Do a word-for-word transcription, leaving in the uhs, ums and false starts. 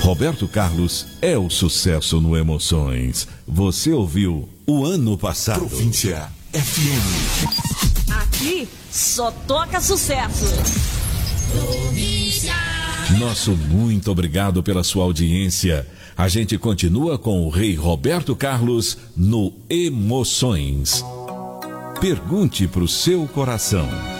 Roberto Carlos é o sucesso no Emoções. Você ouviu o ano passado. Província F M. Aqui só toca sucesso. Província. Nosso muito obrigado pela sua audiência. A gente continua com o rei Roberto Carlos no Emoções. Pergunte pro seu coração.